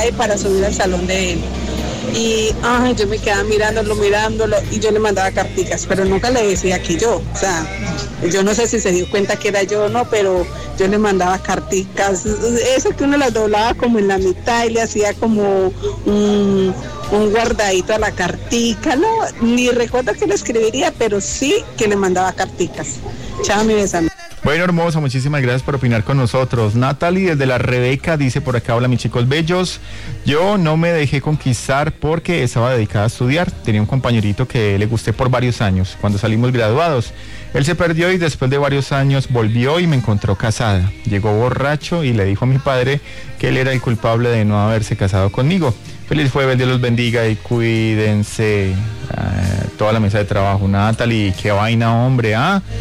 ahí para subir al salón de él. Y yo me quedaba mirándolo, y yo le mandaba carticas, pero nunca le decía que yo, o sea, yo no sé si se dio cuenta que era yo o no, pero yo le mandaba carticas, eso que uno las doblaba como en la mitad y le hacía como un guardadito a la cartica, no, ni recuerdo que le escribiría, pero sí que le mandaba carticas. Chao, mi besame. Bueno, hermosa, muchísimas gracias por opinar con nosotros. Natalie desde la Rebeca dice por acá: hola mis chicos bellos, yo no me dejé conquistar porque estaba dedicada a estudiar. Tenía un compañerito que le gusté por varios años. Cuando salimos graduados, él se perdió y después de varios años volvió y me encontró casada. Llegó borracho y le dijo a mi padre que él era el culpable de no haberse casado conmigo. Feliz jueves, Dios los bendiga y cuídense. Toda la mesa de trabajo. Natalie, qué vaina, hombre,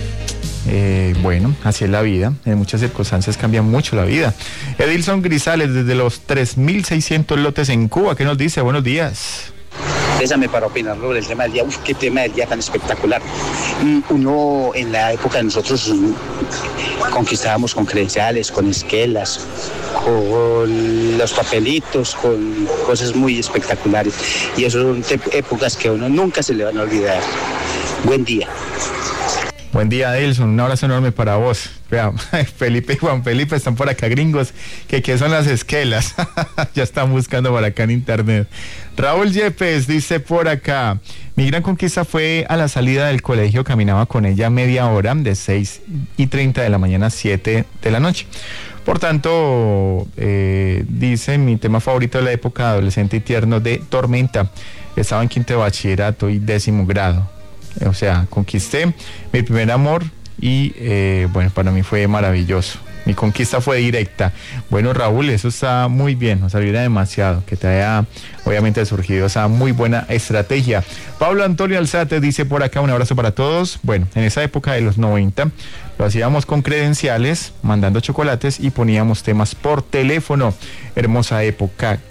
bueno, así es la vida, en muchas circunstancias cambia mucho la vida. Edilson Grisales desde los 3.600 lotes en Cuba, ¿qué nos dice? Buenos días. Pésame para opinar sobre el tema del día. Qué tema del día tan espectacular. Uno en la época de nosotros conquistábamos con credenciales, con esquelas, con los papelitos, con cosas muy espectaculares. Y eso son épocas que a uno nunca se le van a olvidar. Buen día. Buen día, Edilson, un abrazo enorme para vos. Vea, Felipe y Juan Felipe están por acá gringos, ¿qué son las esquelas? Ya están buscando por acá en internet. Raúl Yepes dice por acá: mi gran conquista fue a la salida del colegio, caminaba con ella media hora, de 6:30 de la mañana a 7 de la noche. Por tanto, dice, mi tema favorito de la época adolescente y tierno de Tormenta. Estaba en quinto de bachillerato y 10º grado. O sea, conquisté mi primer amor y bueno, para mí fue maravilloso. Mi conquista fue directa. Bueno, Raúl, eso está muy bien, nos alegra demasiado que te haya obviamente surgido esa muy buena estrategia. Pablo Antonio Alzate dice por acá: un abrazo para todos. Bueno, en esa época de los 90 lo hacíamos con credenciales, mandando chocolates y poníamos temas por teléfono. Hermosa época.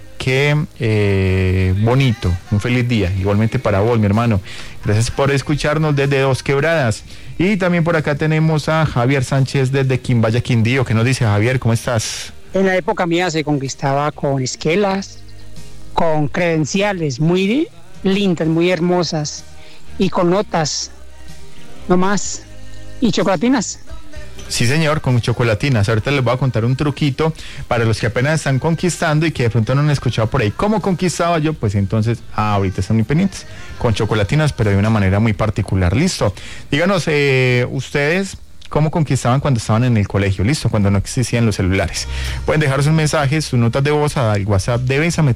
Qué bonito, un feliz día, igualmente para vos, mi hermano. Gracias por escucharnos desde Dos Quebradas. Y también por acá tenemos a Javier Sánchez desde Quimbaya, Quindío. ¿Qué nos dice, Javier? ¿Cómo estás? En la época mía se conquistaba con esquelas, con credenciales muy lindas, muy hermosas, y con notas, no más, y chocolatinas. Sí, señor, con chocolatinas. Ahorita les voy a contar un truquito para los que apenas están conquistando y que de pronto no han escuchado por ahí. ¿Cómo conquistaba yo? Pues entonces, ahorita están muy pendientes. Con chocolatinas, pero de una manera muy particular. Listo. Díganos, ustedes, ¿cómo conquistaban cuando estaban en el colegio? Listo, cuando no existían los celulares. Pueden dejar sus mensajes, sus notas de voz al WhatsApp de Bésame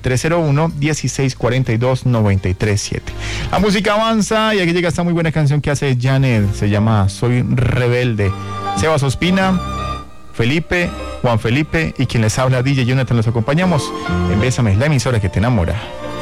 301-1642-937. La música avanza y aquí llega esta muy buena canción que hace Janet. Se llama Soy Rebelde. Sebas Ospina, Felipe, Juan Felipe y quien les habla, DJ Jonathan, los acompañamos en Bésame, la emisora que te enamora.